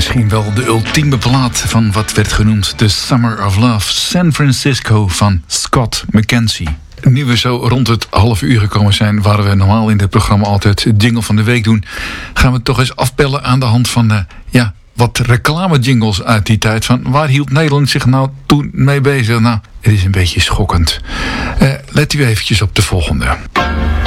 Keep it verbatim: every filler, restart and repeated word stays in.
Misschien wel de ultieme plaat van wat werd genoemd The Summer of Love. San Francisco van Scott McKenzie. Nu we zo rond het half uur gekomen zijn, waar we normaal in dit programma altijd het jingle van de week doen, gaan we toch eens afpellen aan de hand van uh, ja, wat reclame-jingles uit die tijd. Van waar hield Nederland zich nou toen mee bezig? Nou, het is een beetje schokkend. Uh, let u eventjes op de volgende.